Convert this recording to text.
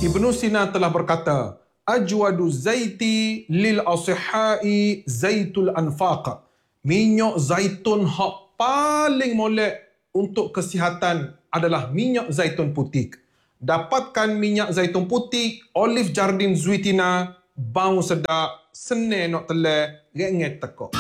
Ibnu Sina telah berkata, Ajwadu zaiti lil asihai zaitul anfaq. Minyak zaitun hak paling molek untuk kesihatan adalah minyak zaitun putih. Dapatkan minyak zaitun putih, Olive Jardin Zuitina, bau sedap, senang nak telan, renget tekok.